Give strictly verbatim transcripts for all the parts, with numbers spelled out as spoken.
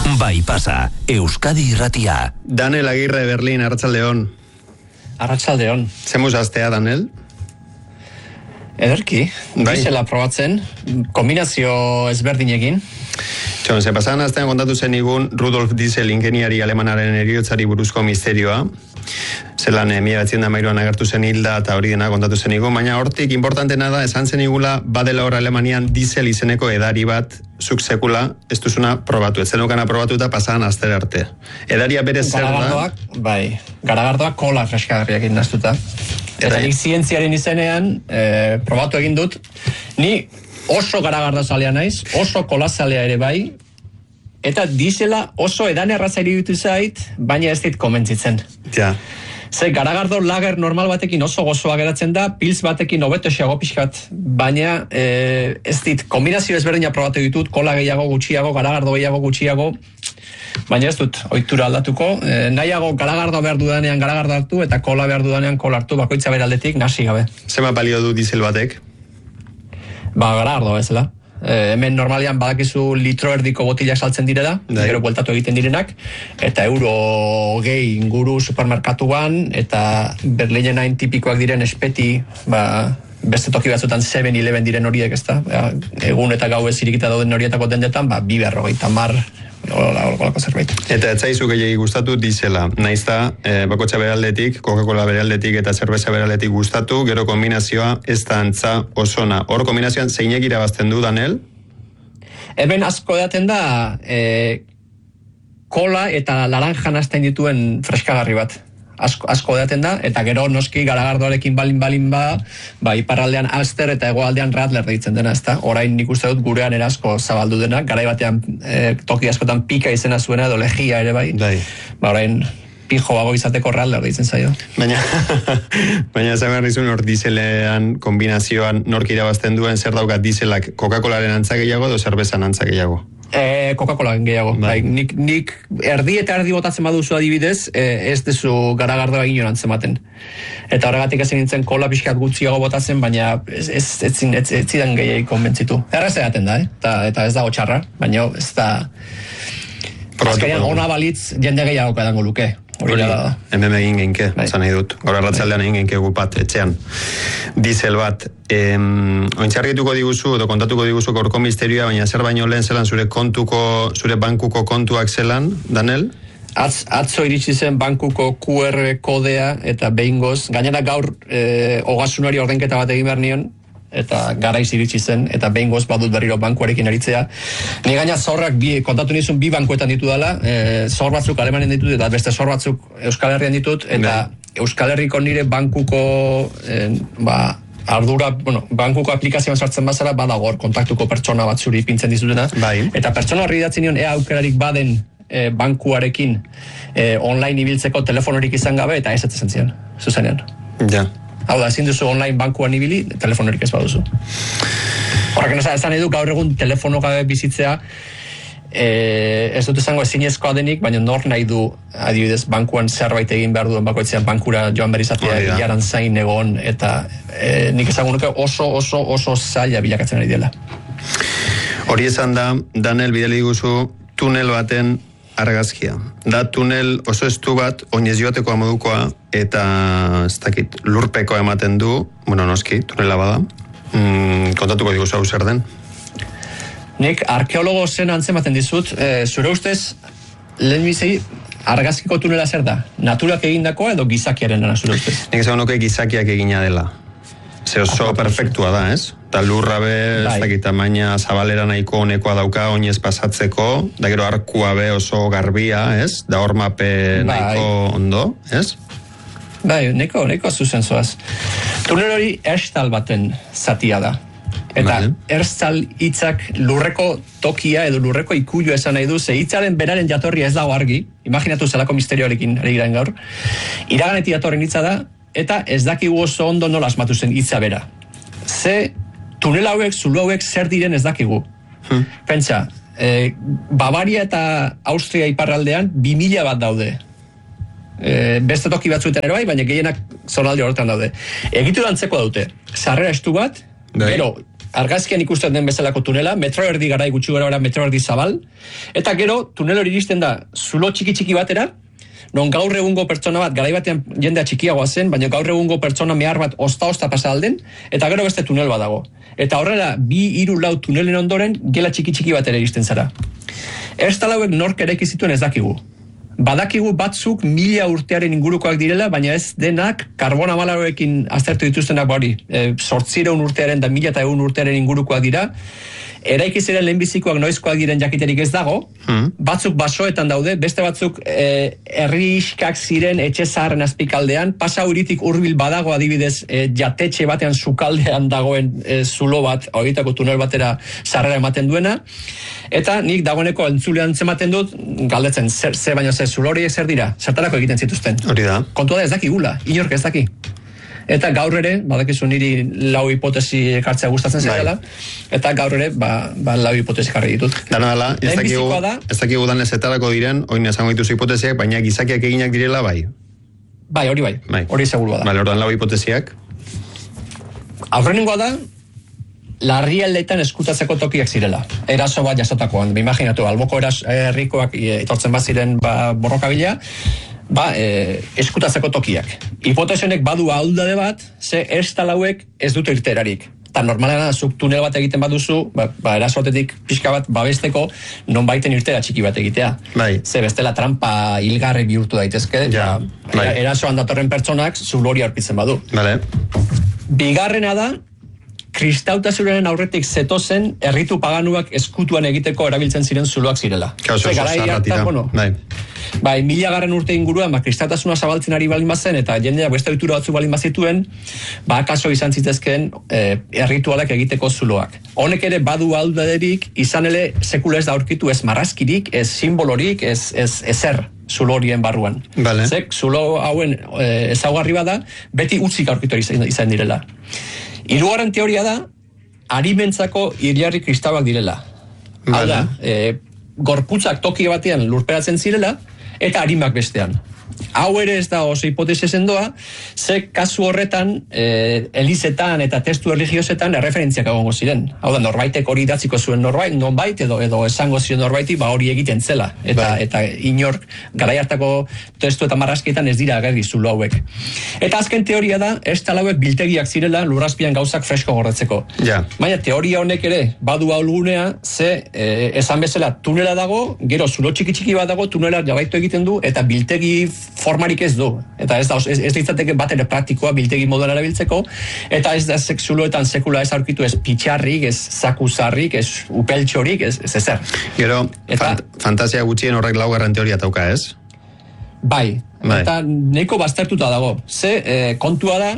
Bai pasa, Euskadi Irratia. Danel Agirre, Berlin, Arratsaldeon. Arratsaldeon. Zemuz astea, Danel? Ederki, bai. Diesela probatzen, kombinazio ezberdinekin. Txon, ze pasan astean kontatu zen igun Rudolf Diesel ingeniari alemanaren heriotzari buruzko misterioa. Zelan mila bederatziehun eta hamairuan agertu zen hilda eta hori dena kontatu zen igun, baina hortik importantena da, esan zen igula badela hor Alemanian Diesel izeneko edari bat zuk sekula ez duzuna probatu, ez zenukana probatu eta pasan astera arte. Edaria bere zer da? Bai, garagardoak kola freskagarriak indaztuta. Eta nik zientziaren izenean e, probatu egin dut, ni oso garagardo zalea naiz, oso kolazalea ere bai, eta diesela oso edan erraza iruditu zait, baina ez dit komentzitzen. Ja. Ze garagardo lager normal batekin oso gozoa geratzen da, pilz batekin hobeto xeago pixkat, baina e, ez dit kombinazio ezberdina probatu ditut, kola gehiago gutxiago, garagardo gehiago gutxiago, baina ez dut ohitura aldatuko. E, nahiago garagardo behar dudanean garagardo hartu, eta kola behar dudanean kola hartu, bakoitza beraldetik nasi gabe. Zema balio du diesel batek? Ba, garagardo bezala. E, hemen normalian badakizu litro erdiko botilak saltzen direla, gero bueltatu egiten direnak, eta euro gehi inguru supermerkatuan, eta Berlinen hain tipikoak diren espeti, ba, beste toki batzutan seven eleven diren horiek, ezta? Ja, egun eta gau ez irikita dauden horietako dendetan, ba, bi berrogeita hamar olako zerbait. Eta etzaizu gehiagi gustatu diesela, naizta e, bakotxa beraldetik, Coca-Cola beraldetik eta zerbeza beraldetik gustatu, gero kombinazioa ez da antza osona. Hor kombinazioan zeinek irabazten du, Danel? Hemen asko edaten da e, kola eta laranjan hasten dituen freskagarri bat. Asko, asko edaten da, eta gero noski garagardoarekin balin-balin ba, ba iparraldean Alster eta hegoaldean Radler deitzen dena, ezta? Orain nik uste dut gurean erasko zabaldu dena, garai batean e, toki askotan pika izena zuena edo lehia ere bai. Dai. Ba orain pijo bago izateko Radler deitzen zaio. Baina, baina esan behar dizun hor dieselean kombinazioan nork irabazten duen zer daukat dieselak Coca-Colaren antza gehiago edo zerbezan antza gehiago? E, Coca-Cola gehiago. Bai. Nik, nik erdi eta erdi botatzen baduzu adibidez, e, ez dezu garagardoa egin antzematen. Eta horregatik ezin nintzen kola pixkat gutxiago botatzen, baina ez, ez, ez, ez, ez zidan gehiagik konbentzitu. Erraz egaten da, eh? eta, eta ez dago txarra, baina ez da... Azkarian ona balitz jende gehiago kadango luke. Hori da. Hemen egin genke, zan nahi dut. Gaur arratsaldean egin genke gupat etxean. Diesel bat. Em, ointxarrituko diguzu, edo kontatuko diguzu gaurko misterioa, baina zer baino lehen zelan zure kontuko, zure bankuko kontuak zelan, Danel? Atz, atzo iritsi zen bankuko Q R kodea eta behingoz. Gainera gaur e, ogasunari ordenketa bat egin behar nion, eta garaiz iritsi zen, eta behingoz badut berriro bankuarekin aritzea. Ni gaina zorrak bi, kontatu nizun bi bankuetan ditu dela, e, zor batzuk Alemanen ditut, eta beste zor batzuk Euskal Herrian ditut, eta Euskal Herriko nire bankuko, e, ba, ardura, bueno, bankuko aplikazioan sartzen bazara, badagor kontaktuko pertsona bat zuri pintzen dizutena. Bai. Eta pertsona horri idatzen nion, ea aukerarik baden e, bankuarekin e, online ibiltzeko telefonorik izan gabe, eta ez ez zian, zuzenean. Ja. Hau da, ezin duzu online bankuan ibili, telefonorik ez baduzu. Horrek esan esan edu, gaur egun telefono gabe bizitzea, e, ez dut esango ezinezkoa denik, baina nor nahi du, adibidez, bankuan zerbait egin behar duen bakoitzean bankura joan behar izatea, jaran zain egon, eta e, nik esango nuke oso, oso, oso zaila bilakatzen ari dela. Hori esan da, Danel, bideli guzu, tunel baten argazkia. Da tunel oso estu bat, oinez joateko modukoa, eta ez dakit, lurpeko ematen du, bueno, noski, tunela bada. Mm, kontatuko diguzu hau zer den? Nik arkeologo zen antzematen dizut, e, zure ustez, lehen bizi, argazkiko tunela zer da? Naturak egindakoa edo gizakiaren dena zure ustez? Nik esan nuke gizakiak egina dela. Ze oso perfektua da, ez? Eta lurra be, ez dakit, tamaina zabalera nahiko honekoa dauka, oinez pasatzeko, da gero arkua be oso garbia, ez? Da hormape nahiko ondo, ez? Bai, neko, neko zuzen zoaz. Tunel hori erstal baten zatia da. Eta erstal hitzak lurreko tokia edo lurreko ikuilua esan nahi du, ze hitzaren beraren jatorria ez dago argi, imaginatu zelako misterioarekin ari giren gaur, iraganetik datorren hitza da, eta ez dakigu oso ondo nola asmatu zen hitza bera. Ze tunel hauek, zulu hauek zer diren ez dakigu. Hmm. Pentsa, e, Bavaria eta Austria iparraldean bi mila bat daude. E, beste toki batzuetan ere bai, baina gehienak zonalde horretan daude. Egitura antzeko daute. Sarrera estu bat, gero argazkian ikusten den bezalako tunela, metro erdi garai gutxi gara metro erdi zabal, eta gero tunel hori iristen da zulo txiki-txiki batera, non gaur egungo pertsona bat, garai batean jendea txikiagoa zen, baina gaur egungo pertsona mehar bat osta-osta pasa alden, eta gero beste tunel bat dago. Eta horrela, bi, hiru, lau tunelen ondoren, gela txiki-txiki batera iristen zara. Erstalauek nork eraiki zituen ez dakigu. Badakigu batzuk mila urtearen ingurukoak direla, baina ez denak karbona malaroekin aztertu dituztenak hori. E, sortzireun urtearen da mila eta egun urtearen ingurukoak dira. Eraiki ziren lehenbizikoak noizkoak diren jakiterik ez dago, hmm. batzuk basoetan daude, beste batzuk e, herriskak ziren etxe zaharren azpikaldean, pasa uritik hurbil badago adibidez e, jatetxe batean sukaldean dagoen e, zulo bat, horietako tunel batera sarrera ematen duena, eta nik dagoeneko entzulean zematen dut, galdetzen, zer, zer baina zer zulo horiek zer dira, zertarako egiten zituzten. Hori da. Kontua da ez dakigula, inork ez daki. Eta gaur ere, badakizu niri lau hipotesi ekartzea gustatzen zela, eta gaur ere, ba, ba lau hipotesi jarri ditut. Dana dela, ez dakigu, ez dakigu dan ezetarako diren, oin esango dituzu hipotesiak, baina gizakiak eginak direla bai. Bai, hori bai, bai. Hori segurua da. Bale, ordan lau hipotesiak. Aurrenengoa da, larrialdeetan eskutatzeko tokiak zirela. Eraso bat jasotakoan, imaginatu, alboko eras, herrikoak etortzen bat ziren ba, borrokabila, ba, e, eskutatzeko tokiak. Hipotesionek badu ahuldade bat, ze estalauek ez dute irterarik. Eta normalena, zuk tunel bat egiten baduzu, ba, ba erasotetik pixka bat babesteko, non baiten irtera txiki bat egitea. Bai. Ze bestela trampa hilgarri bihurtu daitezke, ja, bai. Erasoan datorren pertsonak zulori aurkitzen badu. Vale. Bigarrena da, kristautasunaren aurretik zetozen erritu paganuak eskutuan egiteko erabiltzen ziren zuloak zirela. Kauso, garai hartan, bueno, bai. Bai, mila garren urte inguruan, ba, kristautasuna zabaltzen ari balin bazen, eta jendeak beste ohitura batzuk balin bazituen, ba, akaso izan zitezkeen e, erritualak egiteko zuloak. Honek ere badu aldaderik, izan ere sekula ez da aurkitu ez marrazkirik, ez simbolorik, ez, ez ezer zulo horien barruan. Vale. Zek, zulo hauen e, ezaugarri bada, beti utzik aurkitu izan, izan direla. Hirugarren teoria da, arimentzako hilarri kristauak direla. Vale. Hau da, e, gorputzak toki batean lurperatzen zirela, eta arimak bestean. Hau ere ez da oso hipotesi sendoa, ze kasu horretan e, elizetan eta testu religiosetan erreferentziak egongo ziren. Hau da, norbaitek hori idatziko zuen norbait, nonbait edo edo esango zion norbaiti, ba hori egiten zela. Eta bai. Eta inork garai hartako testu eta marrazkietan ez dira agerri zulo hauek. Eta azken teoria da, estalauek biltegiak zirela lurrazpian gauzak fresko gordetzeko. Ja. Baina teoria honek ere badu ahulgunea, ze e, esan bezala tunela dago, gero zulo txiki txiki bat dago, tunela jarraitu egiten du, eta biltegi formarik ez du, eta ez da ez, ez ditzateke bat ere praktikoa biltegi moduan erabiltzeko, eta ez da zuloetan sekula ez aurkitu ez pitxarrik, ez zakuzarrik, ez upeltxorik, ez, ez ezer. Gero, eta, fant fantasia gutxien horrek laugarren teoria tauka, ez? Bai, bai. Eta neko baztertuta dago. Ze, eh, kontua da,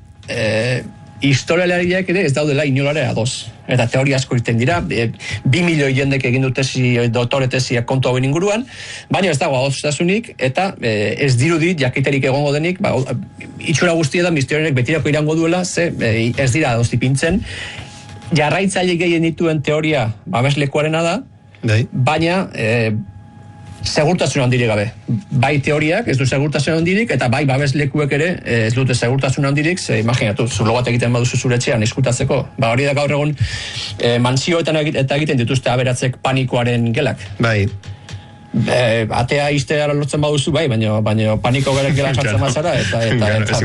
eh, historialariak ere ez daudela inolare ados. Eta teoria asko irten dira, e, bi milioi jendek egin du tesi, doktore tesiak kontu hauen inguruan, baina ez dago adostasunik, eta e, ez dirudi jakiterik egongo denik, ba, itxura guztia da misterionek betirako irango duela, ze e, ez dira adostipintzen. Jarraitzaile gehien dituen teoria babeslekuarena da, Dai. Baina e, segurtasun handirik gabe. Bai teoriak ez du segurtasun handirik, eta bai babeslekuek ere ez dute segurtasun handirik, ze imaginatu, zulo bat egiten baduzu zure etxean eskutatzeko. Ba hori da gaur egun e, mansioetan eta egiten dituzte aberatzek panikoaren gelak. Bai. E, atea iztea lortzen baduzu bai, baina, baina paniko gerek gelan sartzen mazara, eta eta, eta,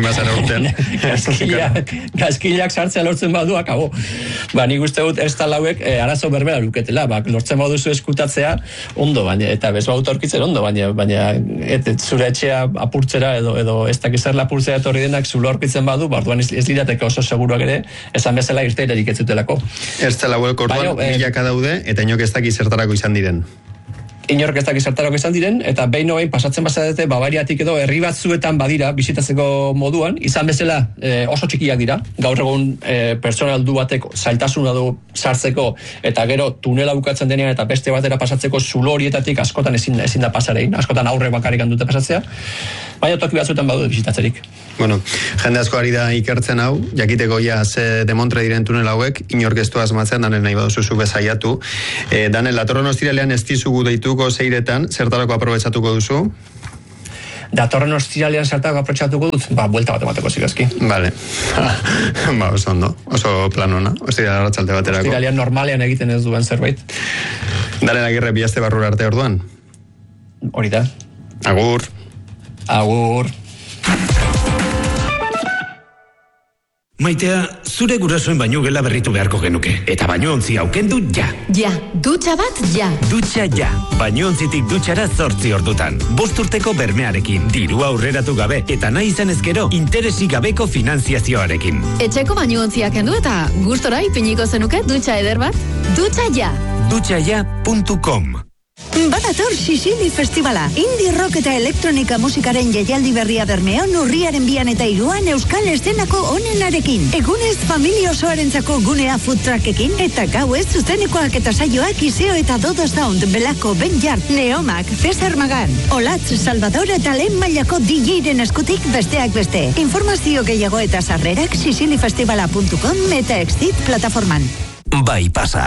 eta gaskilak sartzea lortzen badu, akabo. Ba, nik uste dut ez talauek e, arazo berbera luketela, ba, lortzen baduzu eskutatzea ondo, baina, eta bez baut aurkitzen ondo, baina, baina et, et, zure etxea apurtzera edo, edo ez dakizer lapurtzea etorri denak zulo aurkitzen badu, barduan ez, ez dirateke oso seguruak ere, esan bezala irteirarik ez zutelako. Ez talauek orduan milaka daude, eta inok ez daki zertarako izan diren. Inork ez dakiz zertarako izan diren, eta behin hogein pasatzen bazadete Bavariatik edo herri batzuetan badira bisitatzeko moduan, izan bezala e, oso txikiak dira, gaur egun e, pertsonaldu batek zailtasuna du sartzeko, eta gero tunela bukatzen denean eta beste batera pasatzeko zulo horietatik askotan ezin, ezin da pasarein, askotan aurre bakarrik dute pasatzea, baina toki batzuetan badu bisitatzerik. Bueno, jende asko ari da ikertzen hau, jakiteko ja ze demontre diren tunel hauek, inork ez du asmatzen, danen nahi baduzu zu bezaiatu. E, danen, latorren ostiralean ez dizugu deituko zeiretan, zertarako aprobetsatuko duzu? Datorren ostiralean sartak aprotxatuko dut, ba, buelta bat emateko zigazki. Vale. Ba, oso ondo, oso plan ona. Ostiralean arratsalde baterako. Ostiralean normalean egiten ez duen zerbait. Dale Agirre, bi aste barrura arte orduan. Hori da. Agur. Agur. Maitea, zure gurasoen bainu gela berritu beharko genuke. Eta bainu ontzi aukendu ja. Ja, dutxa bat ja. Dutxa ja. Bainu ontzitik dutxara zortzi ordutan. Bost urteko bermearekin, dirua aurreratu gabe, eta nahi izan ezkero, interesik gabeko finanziazioarekin. Etxeko bainu ontziak kendu eta gustora ipiniko zenuke dutxa eder bat? Dutxa ja. dutxa ja puntu com. Badator Sicily Festivala. Indie rock eta elektronika musikaren jaialdi berria Bermeon urriaren bian eta iruan euskal eszenako onenarekin. Egunez familia osoarentzako gunea food truckekin eta gauez zuzenekoak eta saioak Iseo eta Dodo Sound, Belako, Ben Jart, Neomak, Cesar Magan, Olatz, Salvador eta lehen mailako D J-ren eskutik besteak beste. Informazio gehiago eta sarrerak sicily festivala puntu com eta Exit plataforman. Bai pasa.